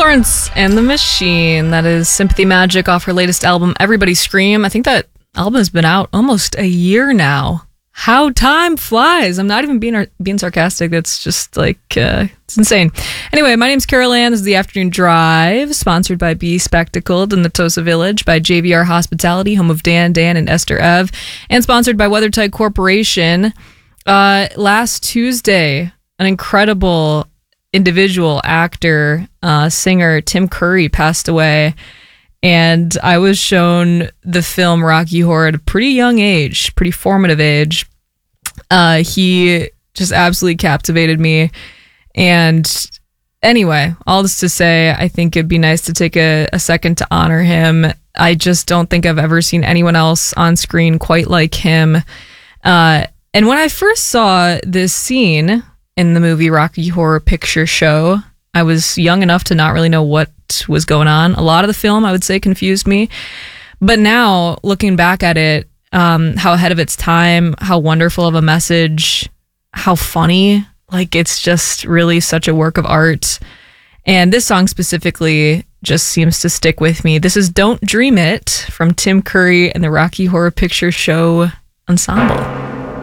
Florence and the Machine. That is Sympathy Magic off her latest album, Everybody Scream. I think that album has been out almost a year now. How time flies. I'm not even being sarcastic. It's just like, it's insane. Anyway, my name's Carol Ann. This is the Afternoon Drive, sponsored by Be Spectacled in the Tosa Village, by JVR Hospitality, home of Dan, and Esther Ev, and sponsored by WeatherTight Corporation. Last Tuesday, an incredible individual actor, singer, Tim Curry, passed away. And I was shown the film Rocky Horror at a pretty young age, pretty formative age. He just absolutely captivated me. And anyway, all this to say, I think it'd be nice to take a second to honor him. I just don't think I've ever seen anyone else on screen quite like him. And when I first saw this scene in the movie Rocky Horror Picture Show, I was young enough to not really know what was going on. A lot of the film, I would say, confused me. But now, looking back at it, how ahead of its time, how wonderful of a message, how funny. Like, it's just really such a work of art. And this song specifically just seems to stick with me. This is Don't Dream It from Tim Curry and the Rocky Horror Picture Show Ensemble.